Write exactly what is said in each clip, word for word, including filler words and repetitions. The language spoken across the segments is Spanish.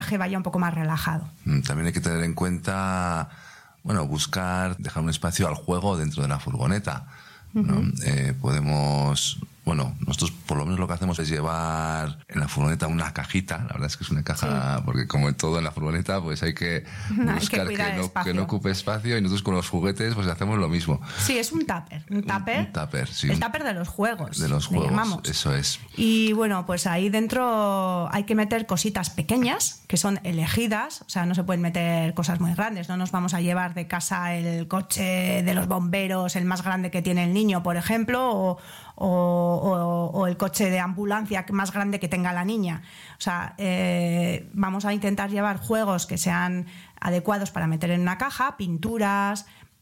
viaje vaya un poco más relajado. También hay que tener en cuenta, bueno, buscar, dejar un espacio al juego dentro de la furgoneta, ¿no? Uh-huh. Eh, podemos... Bueno, nosotros por lo menos lo que hacemos es llevar en la furgoneta una cajita. La verdad es que es una caja, sí. Porque como en todo en la furgoneta, pues hay que buscar hay que, que, no, que no ocupe espacio, y nosotros con los juguetes pues hacemos lo mismo. Sí, es un tupper. Un tupper, un, un tupper sí. El tupper de los juegos. De los juegos, llamamos. Eso es. Y bueno, pues ahí dentro hay que meter cositas pequeñas que son elegidas. O sea, no se pueden meter cosas muy grandes. No nos vamos a llevar de casa el coche de los bomberos, el más grande que tiene el niño, por ejemplo, o... O, o, o el coche de ambulancia más grande que tenga la niña. O sea, eh, vamos a intentar llevar juegos que sean adecuados para meter en una caja, pinturas,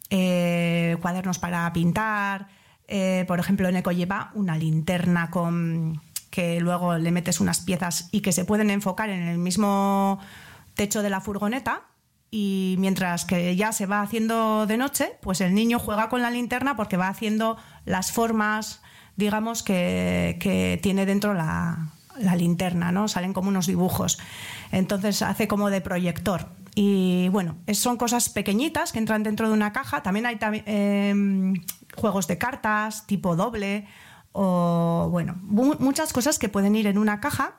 eh, cuadernos para pintar. Eh, por ejemplo, Eneco lleva una linterna con que luego le metes unas piezas y que se pueden enfocar en el mismo techo de la furgoneta. Y mientras que ya se va haciendo de noche, pues el niño juega con la linterna porque va haciendo las formas, digamos, que, que tiene dentro la, la linterna, ¿no? Salen como unos dibujos. Entonces hace como de proyector. Y bueno, son cosas pequeñitas que entran dentro de una caja. También hay eh, juegos de cartas, tipo doble, o bueno, mu- muchas cosas que pueden ir en una caja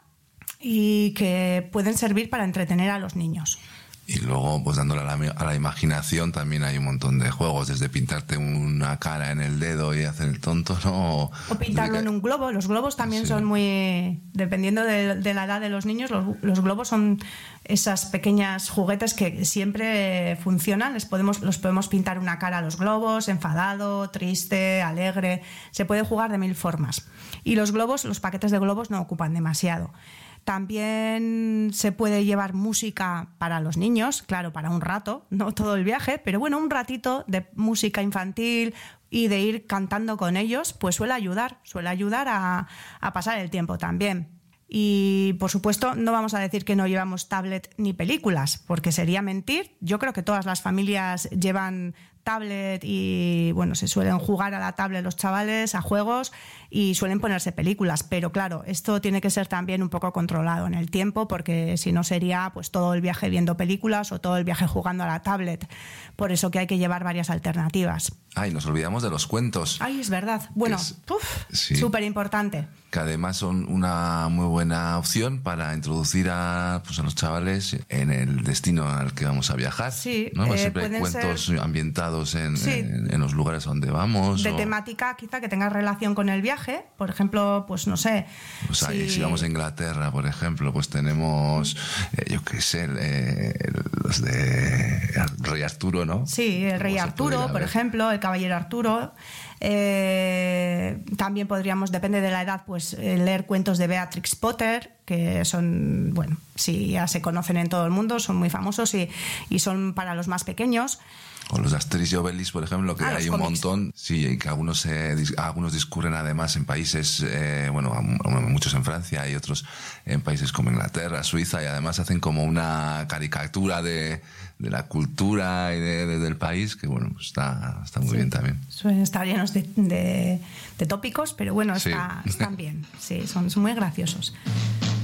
y que pueden servir para entretener a los niños. Y luego, pues dándole a la, a la imaginación, también hay un montón de juegos, desde pintarte una cara en el dedo y hacer el tonto, ¿no? O, o pintarlo que... en un globo. Los globos también sí. son muy... Dependiendo de, de la edad de los niños, los, los globos son esas pequeñas juguetes que siempre funcionan. Les podemos, los podemos pintar una cara a los globos, enfadado, triste, alegre. Se puede jugar de mil formas. Y los globos, los paquetes de globos no ocupan demasiado. También se puede llevar música para los niños, claro, para un rato, no todo el viaje, pero bueno, un ratito de música infantil y de ir cantando con ellos, pues suele ayudar, suele ayudar a, a pasar el tiempo también. Y, por supuesto, no vamos a decir que no llevamos tablet ni películas, porque sería mentir. Yo creo que todas las familias llevan tablet y, bueno, se suelen jugar a la tablet los chavales, a juegos, y suelen ponerse películas. Pero, claro, esto tiene que ser también un poco controlado en el tiempo, porque si no sería pues todo el viaje viendo películas o todo el viaje jugando a la tablet. Por eso que hay que llevar varias alternativas. Ay, nos olvidamos de los cuentos. Ay, es verdad. Bueno, sí. súper importante. Que además son una muy buena opción para introducir a, pues, a los chavales en el destino al que vamos a viajar. Sí, ¿no? eh, siempre hay cuentos ser... ambientados en, sí. en, en los lugares donde vamos. De o... temática quizá que tenga relación con el viaje. Por ejemplo, pues no sé. O sea, si... si vamos a Inglaterra, por ejemplo, pues tenemos, eh, yo qué sé, eh, los de el Rey Arturo, ¿no? Sí, el Rey Arturo, por ejemplo, el Caballero Arturo. Eh, también podríamos, depende de la edad, pues leer cuentos de Beatrix Potter, que son, bueno, sí, ya se conocen en todo el mundo, son muy famosos y, y son para los más pequeños. O los de Asterix y Obelix, por ejemplo, que ah, hay un cómics. montón, sí, y que algunos eh, algunos discurren además en países, eh, bueno, muchos en Francia y otros en países como Inglaterra, Suiza, y además hacen como una caricatura de, de la cultura y de, de, del país, que bueno, pues está, está muy sí. bien también. Suelen estar llenos de, de, de tópicos, pero bueno, está, sí. están bien, sí, son, son muy graciosos.